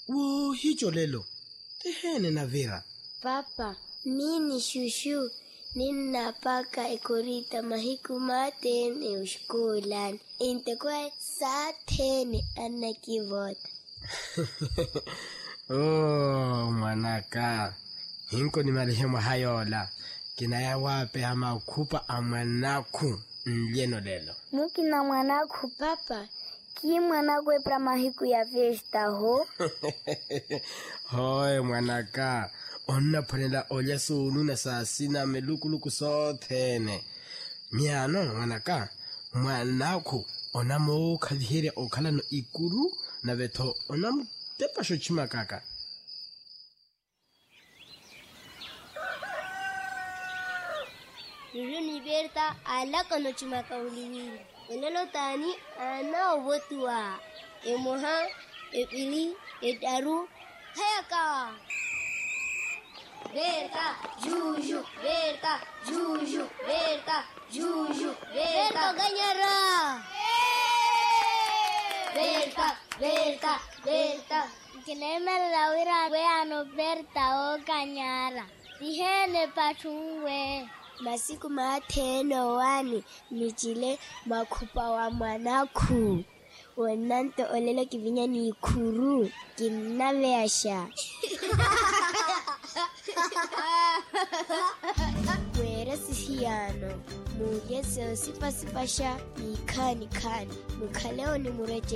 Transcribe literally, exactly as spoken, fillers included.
wo hicho lelo tehene na Vera. Papa, mini shushu ninapaka ikurita mahiku matene ushkulan. Intekwe satene anakivota. Oh, mwanaka. Hinko ni marehemu hayola. Kinaya wape hama kupa amanaku mjeno lelo. Muki na mwanaku papa. Ki mwanaku epra mahiku ya festa ho? Hoi mwanaka. Onna panela oja sunu na sasina meluku luku sotene. Miano mwanaka. Mwanaku onamo kadhihere okala no ikuru na veto onamo tepa shochima kaka. Lulu ni Berta ala kono chima kauliwili. Olelo tani ana obotua. Emoha, epili, etaru, hayaka. Berta, juju, Berta, juju, Berta, juju, Berta ganyara. Berta, Berta, Berta. Kileme lawira we ano Berta o ganyara. Dihene pachungwe. Masiku mateno wani nichile makupa wa mwanaku. Wananto olelo kivinya ni ikuru. Kinavesha. Kwera sisiano. Muje seo sipa sipasha. Nikani kani. Mukaleo ni mureche.